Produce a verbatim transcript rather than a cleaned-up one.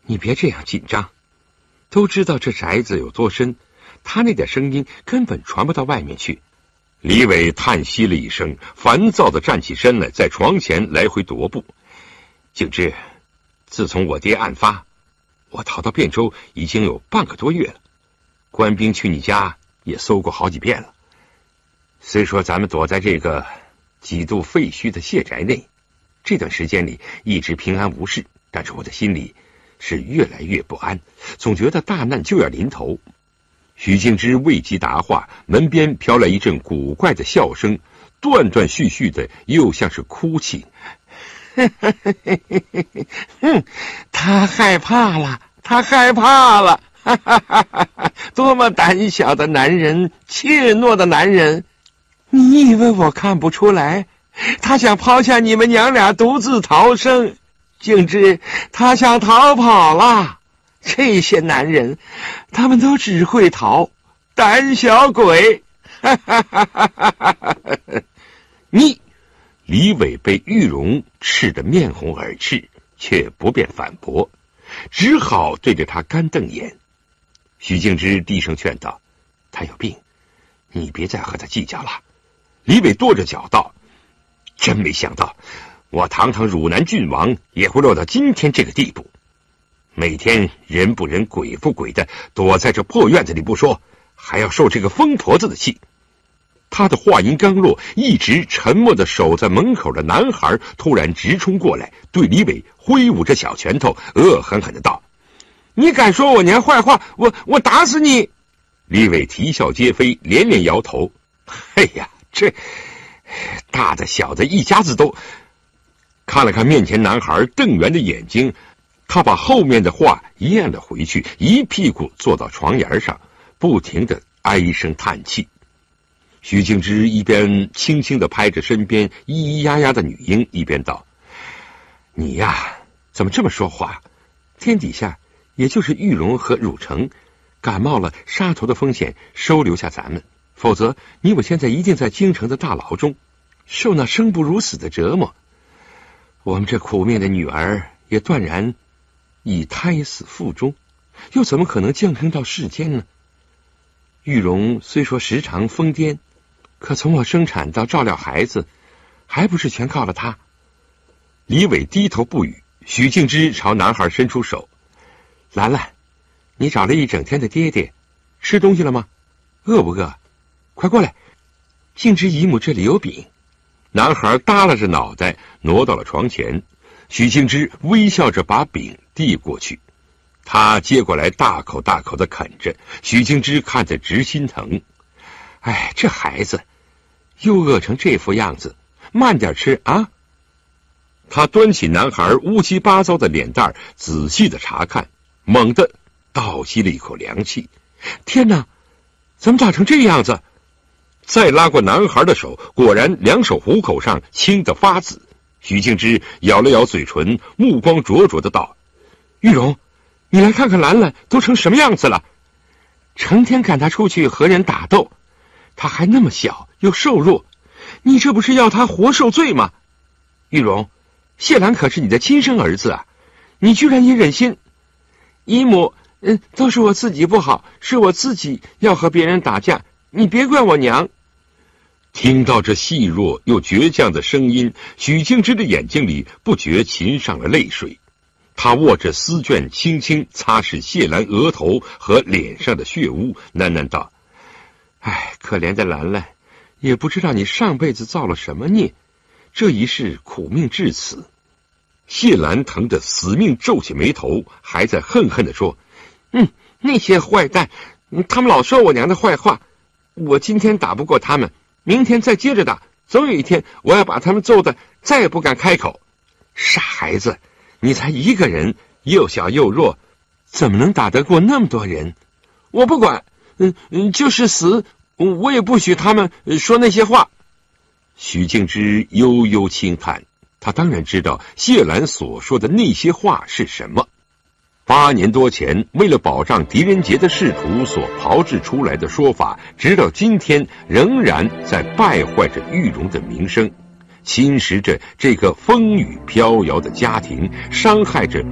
你别这样紧张，都知道这宅子有多深，他那点声音根本传不到外面去。李伟叹息了一声，烦躁地站起身来，在床前来回踱步。景芝，自从我爹案发，我逃到汴州已经有半个多月了，官兵去你家也搜过好几遍了。虽说咱们躲在这个几度废墟的谢宅内，这段时间里一直平安无事，但是我的心里是越来越不安，总觉得大难就要临头。许敬之未及答话，门边飘来一阵古怪的笑声，断断续续的，又像是哭泣。哼，他害怕了，他害怕了，多么胆小的男人，怯懦的男人！你以为我看不出来？他想抛下你们娘俩独自逃生，敬之，他想逃跑了。这些男人，他们都只会逃，胆小鬼！你，李伟被玉荣斥得面红耳赤，却不便反驳，只好对着他干瞪眼。许敬之低声劝道：“他有病，你别再和他计较了。”李伟跺着脚道：“真没想到，我堂堂汝南郡王也会落到今天这个地步。每天人不人鬼不鬼的躲在这破院子里不说，还要受这个疯婆子的气。”他的话音刚落，一直沉默的守在门口的男孩突然直冲过来，对李伟挥舞着小拳头，恶狠狠的道：“你敢说我娘坏话，我我打死你！”李伟啼笑皆非，连连摇头：“哎呀，这大的小的一家子都……”看了看面前男孩瞪圆的眼睛，他把后面的话咽了回去，一屁股坐到床沿上，不停的唉声叹气。许敬之一边轻轻地拍着身边咿咿呀呀的女婴，一边道：“你呀，怎么这么说话？天底下也就是玉荣和汝成感冒了，杀头的风险收留下咱们，否则你我现在一定在京城的大牢中受那生不如死的折磨。我们这苦命的女儿也断然已胎死腹中，又怎么可能降生到世间呢？玉荣虽说时常疯癫，可从我生产到照料孩子，还不是全靠了他。”李伟低头不语。许敬之朝男孩伸出手：“兰兰，你找了一整天的爹爹，吃东西了吗？饿不饿？快过来，敬之姨母这里有饼。”男孩耷拉着脑袋挪到了床前，许敬之微笑着把饼递过去，他接过来大口大口的啃着。许敬之看得直心疼，哎，这孩子又饿成这副样子，慢点吃啊！他端起男孩乌七八糟的脸蛋，仔细的查看，猛地倒吸了一口凉气。天哪，怎么长成这样子？再拉过男孩的手，果然两手虎口上青得发紫。许敬之咬了咬嘴唇，目光灼灼的道：“玉荣，你来看看兰兰都成什么样子了？成天赶她出去和人打斗，她还那么小又瘦弱，你这不是要她活受罪吗？玉荣，谢兰可是你的亲生儿子啊，你居然也忍心……姨母，嗯，都是我自己不好，是我自己要和别人打架，你别怪我娘。”听到这细弱又倔强的声音，许敬之的眼睛里不觉噙上了泪水。他握着丝绢轻轻擦拭谢兰额头和脸上的血污，喃喃道：“哎，可怜的兰兰，也不知道你上辈子造了什么孽，这一世苦命至此。”谢兰疼得死命皱起眉头，还在恨恨地说：“嗯，那些坏蛋，他们老说我娘的坏话，我今天打不过他们，明天再接着打，总有一天我要把他们揍得再也不敢开口。傻孩子，你才一个人，又小又弱，怎么能打得过那么多人？我不管，嗯嗯，就是死，我也不许他们说那些话。”许敬之悠悠轻叹，他当然知道谢兰所说的那些话是什么。八年多前，为了保障狄仁杰的仕途所炮制出来的说法，直到今天仍然在败坏着玉荣的名声，侵蚀着这个风雨飘摇的家庭，伤害着